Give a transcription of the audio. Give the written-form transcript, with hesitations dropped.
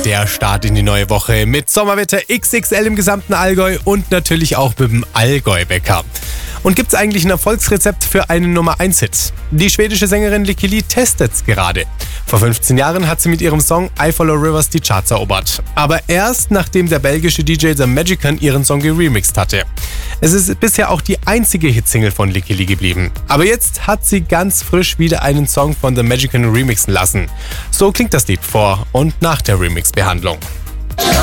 der Start in die neue Woche mit Sommerwetter XXL im gesamten Allgäu und natürlich auch mit dem Allgäu-Bäcker. Und gibt's eigentlich ein Erfolgsrezept für einen Nummer-1-Hit? Die schwedische Sängerin Lykke Li testet's gerade. Vor 15 Jahren hat sie mit ihrem Song I Follow Rivers die Charts erobert. Aber erst nachdem der belgische DJ The Magician ihren Song geremixed hatte. Es ist bisher auch die einzige Hitsingle von Lykke Li geblieben. Aber jetzt hat sie ganz frisch wieder einen Song von The Magician remixen lassen. So klingt das Lied vor und nach der Remix-Behandlung.